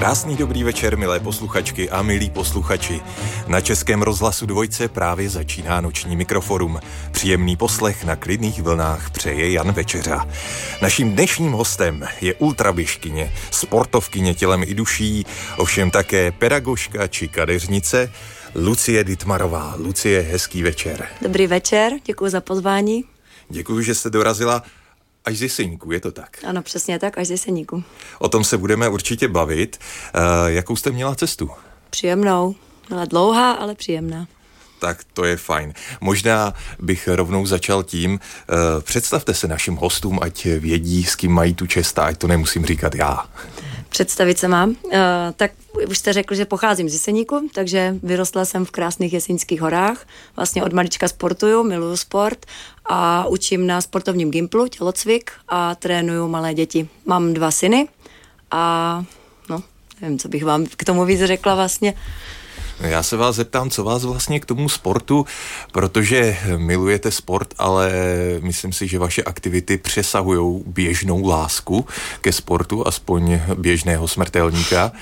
Krásný dobrý večer, milé posluchačky a milí posluchači. Na Českém rozhlasu Dvojce právě začíná noční mikroforum. Příjemný poslech na klidných vlnách přeje Jan Večeřa. Naším dnešním hostem je ultraběžkyně, sportovkyně tělem i duší, ovšem také pedagožka či kadeřnice Lucie Dittmarová. Lucie, hezký večer. Dobrý večer, děkuji za pozvání. Děkuji, že jste dorazila až z Jeseníku, je to tak? Ano, přesně tak, až z Jeseníku. O tom se budeme určitě bavit. Jakou jste měla cestu? Příjemnou. Byla dlouhá, ale příjemná. Tak to je fajn. Možná bych rovnou začal tím, představte se našim hostům, ať vědí, s kým mají tu čest, ať to nemusím říkat já. Představit se mám. Tak už jste řekl, že pocházím z Jeseníku, takže vyrostla jsem v krásných Jeseňských horách. Vlastně od malička sportuju, miluju sport a učím na sportovním gymplu, tělocvik a trénuju malé děti. Mám 2 syny a nevím, co bych vám k tomu víc řekla vlastně. Já se vás zeptám, co vás vlastně k tomu sportu, protože milujete sport, ale myslím si, že vaše aktivity přesahují běžnou lásku ke sportu, aspoň běžného smrtelníka.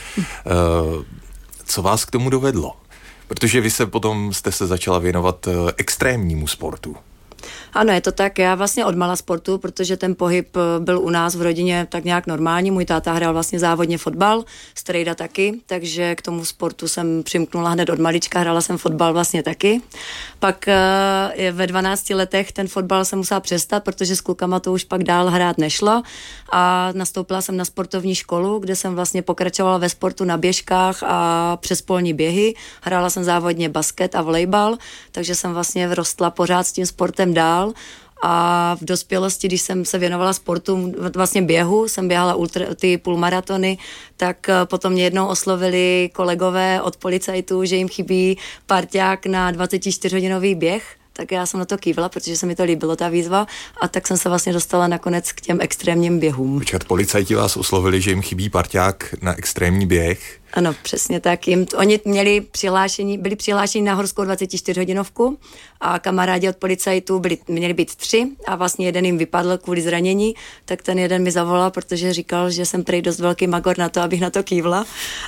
Co vás k tomu dovedlo? Protože vy jste se začala věnovat extrémnímu sportu. Ano, je to tak. Já vlastně odmala sportu, protože ten pohyb byl u nás v rodině tak nějak normální. Můj táta hrál vlastně závodně fotbal, strejda taky, takže k tomu sportu jsem přimknula hned od malička, hrála jsem fotbal vlastně taky. Pak ve 12 letech ten fotbal jsem musela přestat, protože s klukama to už pak dál hrát nešlo a nastoupila jsem na sportovní školu, kde jsem vlastně pokračovala ve sportu na běžkách a přespolní běhy. Hrála jsem závodně basket a volejbal, takže jsem vlastně vrostla pořád s tím sportem dál. A v dospělosti, když jsem se věnovala sportu, vlastně běhu, jsem běhala ty půlmaratony, tak potom mě jednou oslovili kolegové od policajtů, že jim chybí parťák na 24-hodinový běh. Tak já jsem na to kývla, protože se mi to líbilo, ta výzva, a tak jsem se vlastně dostala nakonec k těm extrémním běhům. Počkat, policajti vás oslovili, že jim chybí parťák na extrémní běh? Ano, přesně tak. Oni byli přihlášeni na horskou 24-hodinovku a kamarádi od policajtů měli být 3 a vlastně jeden jim vypadl kvůli zranění, tak ten jeden mi zavolal, protože říkal, že jsem prej dost velký magor na to, abych na to kývla.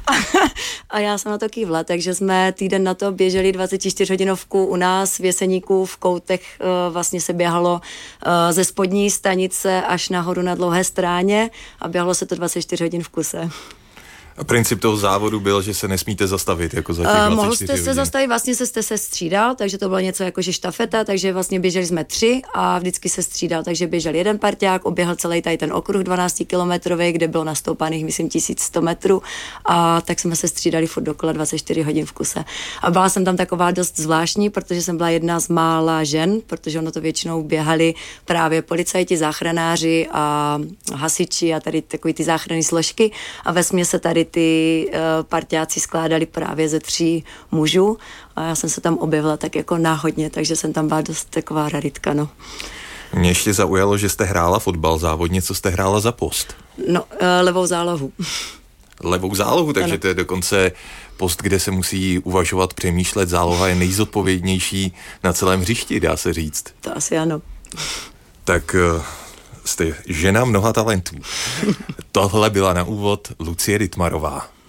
A já jsem na to kývla, takže jsme týden na to běželi 24-hodinovku u nás v Jeseníku v Koutech, vlastně se běhalo ze spodní stanice až nahoru na Dlouhé Stráně a běhalo se to 24 hodin v kuse. A princip toho závodu byl, že se nesmíte zastavit jako za těch 24 mohl jste hodin. se zastavit, vlastně jste se střídal, takže to bylo něco jako že štafeta, takže vlastně běželi jsme 3 a vždycky se střídal, takže běžel jeden parťák, oběhl celý tady ten okruh 12-kilometrový, kde bylo nastoupaných, myslím, 1100 metrů a tak jsme se střídali furt dokola 24 hodin v kuse. A byla jsem tam taková dost zvláštní, protože jsem byla jedna z mála žen, protože ono to většinou běhali právě policajti, záchranáři a hasiči a tady takový ty záchranné složky a vesměs se tady ty parťáci skládali právě ze 3 mužů a já jsem se tam objevila tak jako náhodně, takže jsem tam byla dost taková raritka, no. Mě ještě zaujalo, že jste hrála fotbal závodně, co jste hrála za post? No, levou zálohu. Levou zálohu, takže to je dokonce post, kde se musí uvažovat, přemýšlet, záloha je nejzodpovědnější na celém hřišti, dá se říct. To asi ano. Tak jste žena mnoha talentů. Tohle byla na úvod Lucie Dittmarová.